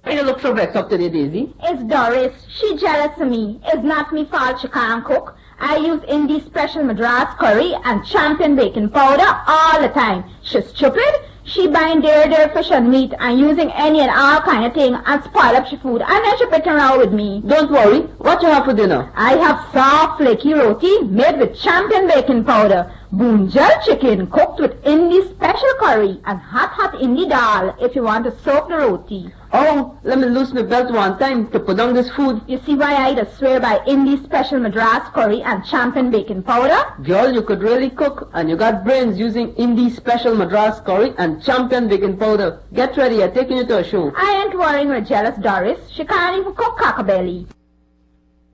Why you look so vexed up today, Daisy? It's Doris. She jealous of me. It's not me fault she can't cook. I use Indie Special Madras curry and champion baking powder all the time. She's stupid. She buying dairy fish and meat and using any and all kind of thing and spoil up she food and then she pitting around with me. Don't worry. What you have for dinner? I have soft flaky roti made with champion baking powder, bunjal chicken cooked with Indie Special curry and hot Indie dal if you want to soak the roti. Oh, let me lose my belt one time to put down this food. You see why I just swear by Indie Special Madras curry and champion baking powder? Girl, you could really cook, and you got brains using Indie Special Madras curry and champion baking powder. Get ready, I'm taking you to a show. I ain't worrying with jealous Doris. She can't even cook cockabelly.